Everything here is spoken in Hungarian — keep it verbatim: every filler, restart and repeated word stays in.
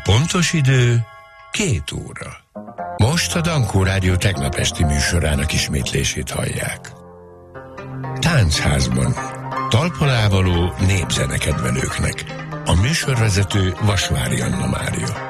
Pontos idő két óra. Most a Dankó Rádió tegnap esti műsorának ismétlését hallják. Táncházban. Talpon ávaló népzenekedvelőknek. A műsorvezető Vasvári Anna Mária.